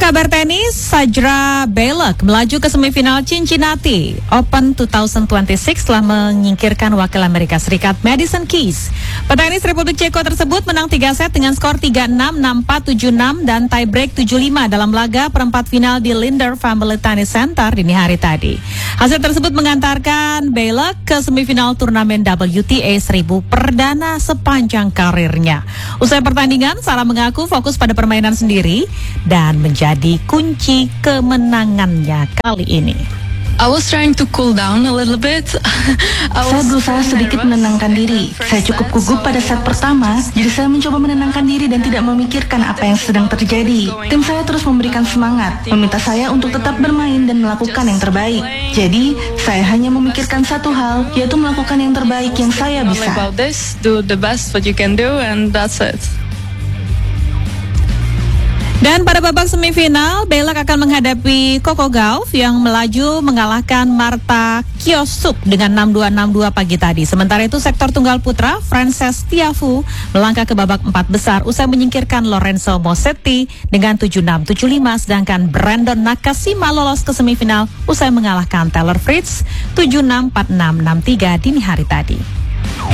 Kabar tenis, Sajra Belek melaju ke semifinal Cincinnati Open 2026 setelah menyingkirkan wakil Amerika Serikat Madison Keys. Petenis Republik Ceko tersebut menang 3 set dengan skor 3-6, 6-4, 7-6 dan tiebreak 7-5 dalam laga perempat final di Linder Family Tennis Center dini hari tadi. Hasil tersebut mengantarkan Belek ke semifinal turnamen WTA 1000 perdana sepanjang karirnya. Usai pertandingan, Sarah mengaku fokus pada permainan sendiri dan menjadi kunci kemenangannya kali ini. I was trying to cool down a little bit. Saya berusaha sedikit menenangkan diri. Saya cukup gugup pada set pertama, jadi saya mencoba menenangkan diri dan tidak memikirkan apa yang sedang terjadi. Tim saya terus memberikan semangat, meminta saya untuk tetap bermain dan melakukan yang terbaik. Jadi, saya hanya memikirkan satu hal, yaitu melakukan yang terbaik yang saya bisa. Do the best what you can do, and that's it. Dan pada babak semifinal, Belek akan menghadapi Coco Gauff yang melaju mengalahkan Marta Kiosup dengan 6-2, 6-2 pagi tadi. Sementara itu sektor tunggal putra, Frances Tiafoe melangkah ke babak 4 besar usai menyingkirkan Lorenzo Musetti dengan 7-6, 7-5, sedangkan Brandon Nakashima lolos ke semifinal usai mengalahkan Taylor Fritz 7-6, 4-6, 6-3 dini hari tadi.